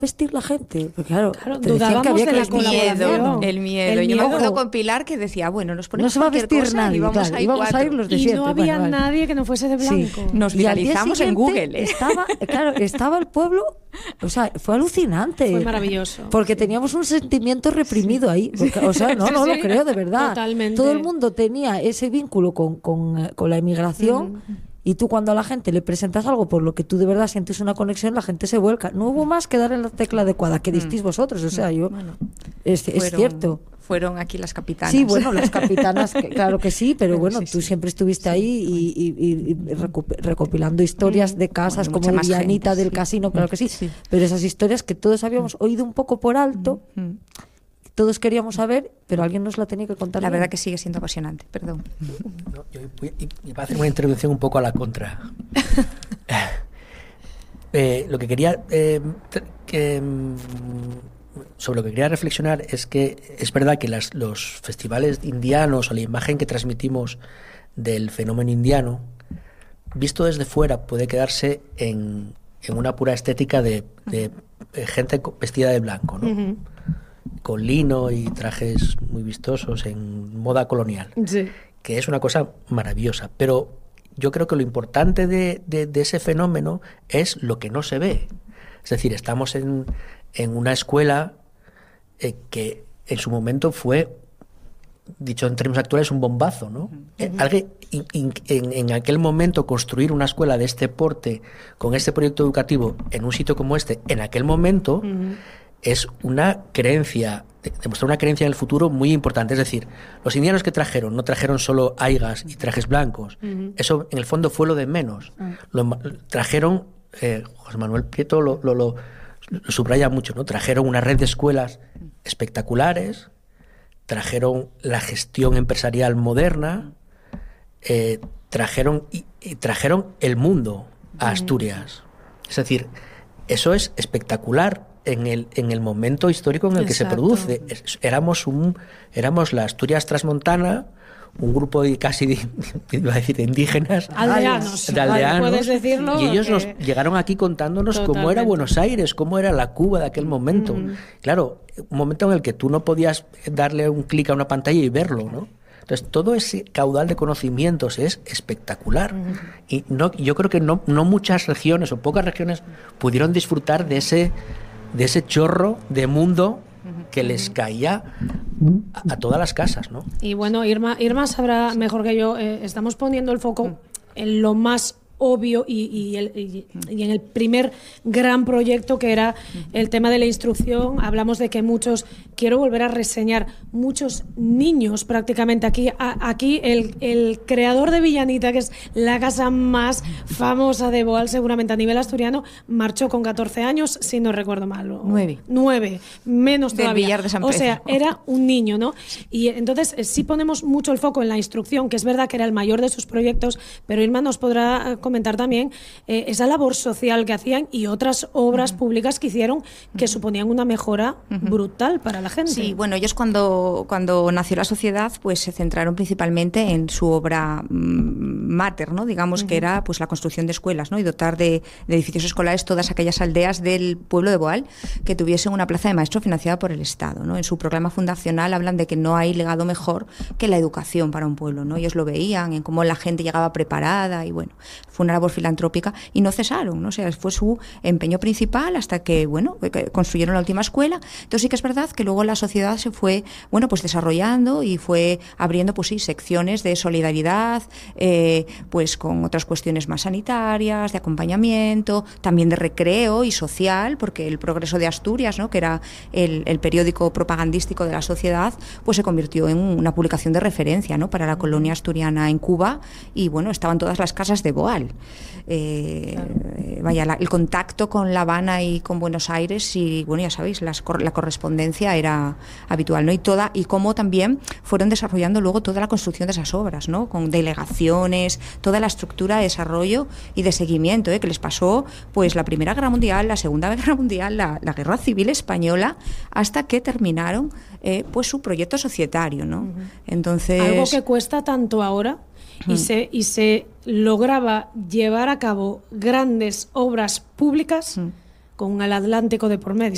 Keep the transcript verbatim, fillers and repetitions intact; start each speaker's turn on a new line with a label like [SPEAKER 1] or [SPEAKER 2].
[SPEAKER 1] vestir la gente? Porque claro,
[SPEAKER 2] claro
[SPEAKER 1] te decían que había
[SPEAKER 2] de
[SPEAKER 1] que
[SPEAKER 2] la colaboración.
[SPEAKER 3] El miedo.
[SPEAKER 2] El
[SPEAKER 3] Yo
[SPEAKER 2] miedo.
[SPEAKER 3] me acuerdo con Pilar que decía, bueno, nos ponemos
[SPEAKER 1] no se va a vestir
[SPEAKER 3] cosa
[SPEAKER 1] nadie,
[SPEAKER 3] y vamos
[SPEAKER 1] claro,
[SPEAKER 3] a ir
[SPEAKER 1] íbamos
[SPEAKER 3] cuatro.
[SPEAKER 1] a ir los de
[SPEAKER 2] Y
[SPEAKER 1] siete.
[SPEAKER 2] no había
[SPEAKER 1] Bueno, vale.
[SPEAKER 2] nadie que no fuese de blanco.
[SPEAKER 1] Sí.
[SPEAKER 3] Nos
[SPEAKER 1] Y al día
[SPEAKER 3] viralizamos en
[SPEAKER 1] siguiente
[SPEAKER 3] Google, ¿eh?
[SPEAKER 1] Estaba, claro, estaba el pueblo, o sea, fue alucinante.
[SPEAKER 2] Fue maravilloso.
[SPEAKER 1] Porque teníamos un sentimiento reprimido sí. ahí. Porque, o sea, no,
[SPEAKER 2] Sí,
[SPEAKER 1] no
[SPEAKER 2] sí.
[SPEAKER 1] lo creo, de verdad.
[SPEAKER 2] Totalmente.
[SPEAKER 1] Todo el mundo tenía ese vínculo con, con, con la inmigración. Mm. Y tú cuando a la gente le presentas algo por lo que tú de verdad sientes una conexión, la gente se vuelca. No hubo más que dar en la tecla adecuada, que distís vosotros. O sea, yo bueno, es,
[SPEAKER 3] fueron,
[SPEAKER 1] es cierto.
[SPEAKER 3] Fueron aquí las capitanas.
[SPEAKER 1] Sí, bueno, las capitanas, que, claro que sí, pero bueno, sí, tú
[SPEAKER 3] sí.
[SPEAKER 1] siempre estuviste sí, ahí y, y, y recopilando historias de casas bueno, como de Dianita del sí. casino, claro que sí. sí. Pero esas historias que todos habíamos oído un poco por alto, mm. todos queríamos saber, pero alguien nos la tenía que contar.
[SPEAKER 3] La
[SPEAKER 1] bien.
[SPEAKER 3] verdad que sigue siendo apasionante, perdón.
[SPEAKER 4] No, yo voy, voy a hacer una introducción un poco a la contra. eh, lo que quería eh, que, sobre lo que quería reflexionar es que es verdad que las, los festivales indianos o la imagen que transmitimos del fenómeno indiano, visto desde fuera, puede quedarse en, en una pura estética de, de, de gente vestida de blanco, ¿no? Uh-huh. Con lino y trajes muy vistosos en moda colonial, sí. que es una cosa maravillosa, pero yo creo que lo importante de, de, de ese fenómeno es lo que no se ve. Es decir, estamos en, en una escuela eh, que en su momento fue, dicho en términos actuales, un bombazo, ¿no? Uh-huh. eh, alguien, in, in, en, en aquel momento construir una escuela de este porte con este proyecto educativo en un sitio como este, en aquel momento... Uh-huh. es una creencia, demostrar una creencia en el futuro muy importante. Es decir, los indianos que trajeron, no trajeron solo aigas y trajes blancos. Uh-huh. Eso, en el fondo, fue lo de menos. Uh-huh. Lo, trajeron, eh, José Manuel Prieto lo, lo, lo, lo subraya mucho, ¿no? Trajeron una red de escuelas espectaculares, trajeron la gestión empresarial moderna, eh, trajeron, y, y trajeron el mundo a Asturias. Uh-huh. Es decir, eso es espectacular. En el, en el momento histórico en el Exacto. que se produce. Éramos un éramos la Asturias transmontana, un grupo de casi de, iba a decir de indígenas,
[SPEAKER 2] aldeanos,
[SPEAKER 4] de aldeanos
[SPEAKER 2] puedes decirlo,
[SPEAKER 4] y ellos
[SPEAKER 2] que...
[SPEAKER 4] nos llegaron aquí contándonos Totalmente. Cómo era Buenos Aires, cómo era la Cuba de aquel momento. Mm. Claro, un momento en el que tú no podías darle un clic a una pantalla y verlo, ¿no? Entonces, todo ese caudal de conocimientos es espectacular. Uh-huh. Y no, yo creo que no, no muchas regiones o pocas regiones pudieron disfrutar de ese de ese chorro de mundo que les caía a, a todas las casas, ¿no?
[SPEAKER 2] Y bueno, Irma, Irma sabrá mejor que yo, eh, estamos poniendo el foco en lo más obvio y, y, el, y, y en el primer gran proyecto que era el tema de la instrucción. Hablamos de que muchos, quiero volver a reseñar, muchos niños prácticamente aquí, a, aquí el, el creador de Villanita, que es la casa más famosa de Boal seguramente a nivel asturiano, marchó con catorce años, si no recuerdo mal. O,
[SPEAKER 3] nueve.
[SPEAKER 2] Nueve, menos
[SPEAKER 3] Del
[SPEAKER 2] todavía.
[SPEAKER 3] Villar de San
[SPEAKER 2] o
[SPEAKER 3] Pedro.
[SPEAKER 2] sea, era un niño, ¿no? Y entonces sí ponemos mucho el foco en la instrucción, que es verdad que era el mayor de sus proyectos, pero Irma nos podrá comentar también eh, esa labor social que hacían y otras obras uh-huh. públicas que hicieron que uh-huh. suponían una mejora uh-huh. brutal para la gente.
[SPEAKER 3] Sí, bueno, ellos cuando, cuando nació la sociedad pues se centraron principalmente en su obra mmm, mater, ¿no? Digamos uh-huh. que era pues la construcción de escuelas, ¿no? Y dotar de, de edificios escolares todas aquellas aldeas del pueblo de Boal que tuviesen una plaza de maestro financiada por el Estado, ¿no? En su programa fundacional hablan de que no hay legado mejor que la educación para un pueblo, ¿no? Ellos lo veían en cómo la gente llegaba preparada y bueno, fue una labor filantrópica y no cesaron, ¿no? O sea, fue su empeño principal hasta que, bueno, construyeron la última escuela. Entonces sí que es verdad que luego la sociedad se fue, bueno, pues desarrollando y fue abriendo, pues sí, secciones de solidaridad, eh, pues con otras cuestiones más sanitarias, de acompañamiento, también de recreo y social, porque el Progreso de Asturias, ¿no? Que era el, el periódico propagandístico de la sociedad, pues se convirtió en una publicación de referencia, ¿no? Para la colonia asturiana en Cuba y, bueno, estaban todas las casas de Boal. Eh, claro. eh, vaya, la, el contacto con La Habana y con Buenos Aires y bueno, ya sabéis, las, la correspondencia era habitual, ¿no? Y toda y cómo también fueron desarrollando luego toda la construcción de esas obras, ¿no? Con delegaciones, toda la estructura de desarrollo y de seguimiento, ¿eh? Que les pasó pues la Primera Guerra Mundial, la Segunda Guerra Mundial, la, la Guerra Civil Española, hasta que terminaron eh, pues su proyecto societario, ¿no? Uh-huh. Entonces,
[SPEAKER 2] algo que cuesta tanto ahora. Y se, y se lograba llevar a cabo grandes obras públicas mm. con el Atlántico de por medio.